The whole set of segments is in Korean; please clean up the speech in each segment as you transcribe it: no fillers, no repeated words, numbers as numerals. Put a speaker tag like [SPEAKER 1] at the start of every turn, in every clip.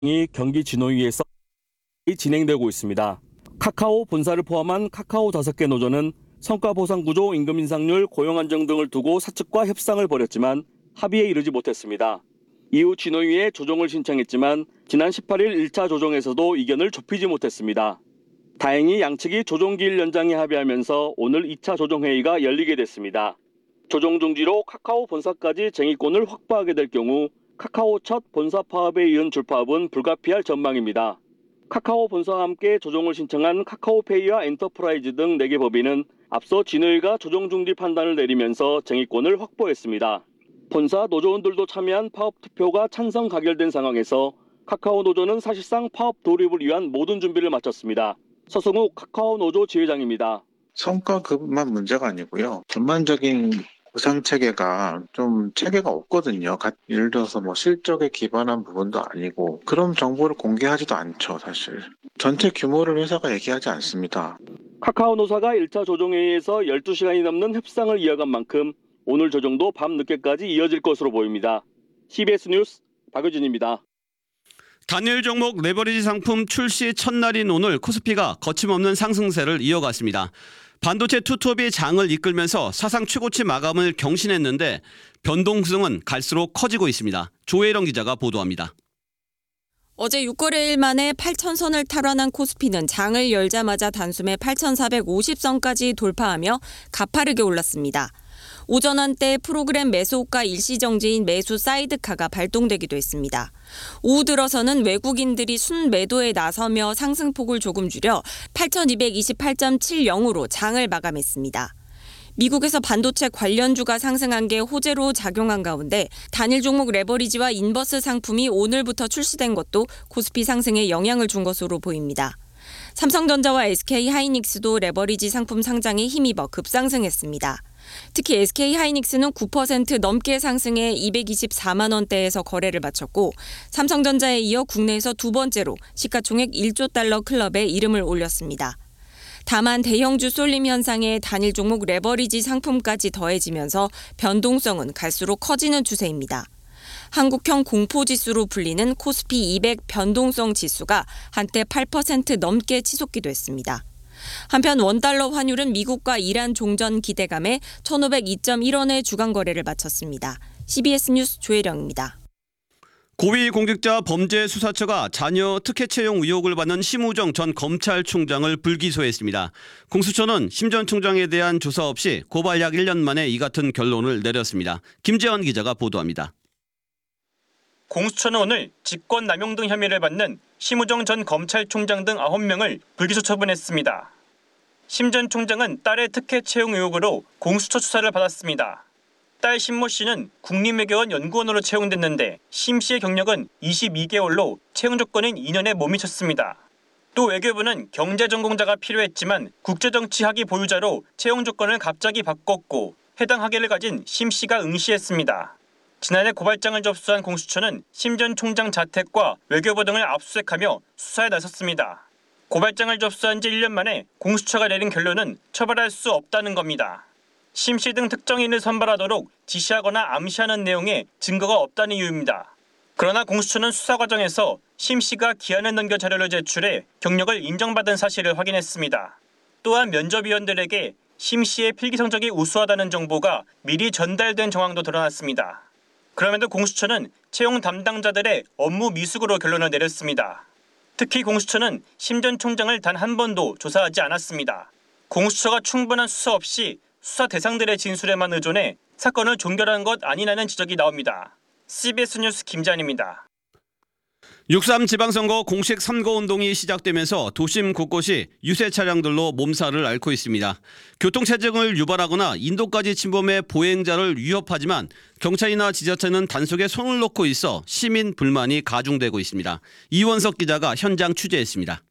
[SPEAKER 1] 이 경기 진호위에서 진행되고 있습니다. 카카오 본사를 포함한 카카오 5개 노조는 성과보상구조, 임금 인상률, 고용 안정 등을 두고 사측과 협상을 벌였지만 합의에 이르지 못했습니다. 이후 진호위에 조정을 신청했지만 지난 18일 1차 조정에서도 의견을 좁히지 못했습니다. 다행히 양측이 조정기일 연장에 합의하면서 오늘 2차 조정회의가 열리게 됐습니다. 조정 중지로 카카오 본사까지 쟁의권을 확보하게 될 경우 카카오 첫 본사 파업에 이은 줄파업은 불가피할 전망입니다. 카카오 본사와 함께 조정을 신청한 카카오페이와 엔터프라이즈 등 4개 법인은 앞서 진호위가 조정 중지 판단을 내리면서 쟁의권을 확보했습니다. 본사 노조원들도 참여한 파업 투표가 찬성 가결된 상황에서 카카오 노조는 사실상 파업 돌입을 위한 모든 준비를 마쳤습니다. 서승욱 카카오 노조 지회장입니다.
[SPEAKER 2] 성과급만 문제가 아니고요. 전반적인 보상 체계가 좀 체계가 없거든요. 예를 들어서 실적에 기반한 부분도 아니고 그런 정보를 공개하지도 않죠, 사실. 전체 규모를 회사가 얘기하지 않습니다.
[SPEAKER 1] 카카오 노사가 1차 조정회의에서 12시간이 넘는 협상을 이어간 만큼 오늘 조정도 밤 늦게까지 이어질 것으로 보입니다. CBS 뉴스 박유진입니다.
[SPEAKER 3] 단일 종목 레버리지 상품 출시 첫날인 오늘 코스피가 거침없는 상승세를 이어갔습니다. 반도체 투톱이 장을 이끌면서 사상 최고치 마감을 경신했는데 변동성은 갈수록 커지고 있습니다. 조혜령 기자가 보도합니다.
[SPEAKER 4] 어제 6거래일 만에 8,000선을 탈환한 코스피는 장을 열자마자 단숨에 8,450선까지 돌파하며 가파르게 올랐습니다. 오전 한때 프로그램 매수호가 일시정지인 매수 사이드카가 발동되기도 했습니다. 오후 들어서는 외국인들이 순매도에 나서며 상승폭을 조금 줄여 8,228.70으로 장을 마감했습니다. 미국에서 반도체 관련주가 상승한 게 호재로 작용한 가운데 단일 종목 레버리지와 인버스 상품이 오늘부터 출시된 것도 코스피 상승에 영향을 준 것으로 보입니다. 삼성전자와 SK하이닉스도 레버리지 상품 상장에 힘입어 급상승했습니다. 특히 SK하이닉스는 9% 넘게 상승해 224만 원대에서 거래를 마쳤고 삼성전자에 이어 국내에서 두 번째로 시가총액 1조 달러 클럽에 이름을 올렸습니다. 다만 대형주 쏠림 현상에 단일 종목 레버리지 상품까지 더해지면서 변동성은 갈수록 커지는 추세입니다. 한국형 공포지수로 불리는 코스피 200 변동성 지수가 한때 8% 넘게 치솟기도 했습니다. 한편 원달러 환율은 미국과 이란 종전 기대감에 1,502.1원의 주간 거래를 마쳤습니다. CBS 뉴스 조혜령입니다.
[SPEAKER 3] 고위공직자 범죄수사처가 자녀 특혜 채용 의혹을 받는 심우정 전 검찰총장을 불기소했습니다. 공수처는 심 전 총장에 대한 조사 없이 고발 약 1년 만에 이 같은 결론을 내렸습니다. 김재원 기자가 보도합니다.
[SPEAKER 5] 공수처는 오늘 직권남용 등 혐의를 받는 심우정 전 검찰총장 등 9명을 불기소 처분했습니다. 심 전 총장은 딸의 특혜 채용 의혹으로 공수처 수사를 받았습니다. 딸 심모 씨는 국립외교원 연구원으로 채용됐는데 심 씨의 경력은 22개월로 채용 조건은 2년에 못 미쳤습니다. 또 외교부는 경제전공자가 필요했지만 국제정치학위 보유자로 채용 조건을 갑자기 바꿨고 해당 학위를 가진 심 씨가 응시했습니다. 지난해 고발장을 접수한 공수처는 심 전 총장 자택과 외교부 등을 압수수색하며 수사에 나섰습니다. 고발장을 접수한 지 1년 만에 공수처가 내린 결론은 처벌할 수 없다는 겁니다. 심 씨 등 특정인을 선발하도록 지시하거나 암시하는 내용에 증거가 없다는 이유입니다. 그러나 공수처는 수사 과정에서 심 씨가 기한을 넘겨 자료를 제출해 경력을 인정받은 사실을 확인했습니다. 또한 면접위원들에게 심 씨의 필기 성적이 우수하다는 정보가 미리 전달된 정황도 드러났습니다. 그럼에도 공수처는 채용 담당자들의 업무 미숙으로 결론을 내렸습니다. 특히 공수처는 심 전 총장을 단 한 번도 조사하지 않았습니다. 공수처가 충분한 수사 없이 수사 대상들의 진술에만 의존해 사건을 종결한 것 아니냐는 지적이 나옵니다. CBS 뉴스 김재환입니다.
[SPEAKER 3] 6.3 지방선거 공식 선거운동이 시작되면서 도심 곳곳이 유세 차량들로 몸살을 앓고 있습니다. 교통체증을 유발하거나 인도까지 침범해 보행자를 위협하지만 경찰이나 지자체는 단속에 손을 놓고 있어 시민 불만이 가중되고 있습니다. 이원석 기자가 현장 취재했습니다.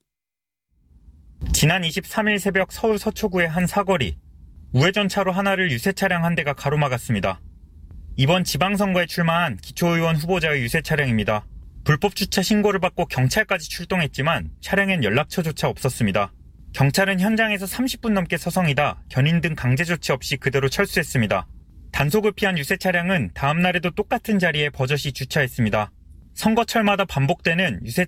[SPEAKER 6] 지난 23일 새벽 서울 서초구의 한 사거리. 우회전 차로 하나를 유세 차량 한 대가 가로막았습니다. 이번 지방선거에 출마한 기초의원 후보자의 유세 차량입니다. 불법 주차 신고를 받고 경찰까지 출동했지만 차량엔 연락처조차 없었습니다. 경찰은 현장에서 30분 넘게 서성이다 견인 등 강제 조치 없이 그대로 철수했습니다. 단속을 피한 유세 차량은 다음 날에도 똑같은 자리에 버젓이 주차했습니다. 선거철마다 반복되는 유세